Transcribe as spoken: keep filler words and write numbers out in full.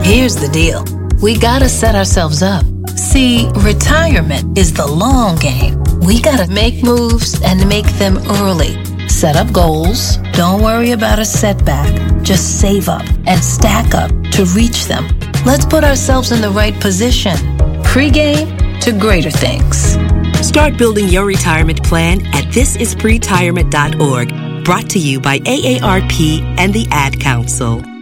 Here's the deal. We gotta set ourselves up. See, retirement is the long game. We gotta make moves and make them early. Set up goals. Don't worry about a setback. Just save up and stack up to reach them. Let's put ourselves in the right position. Pre-game to greater things. Start building your retirement plan at this is pretirement dot org. Brought to you by A A R P and the Ad Council.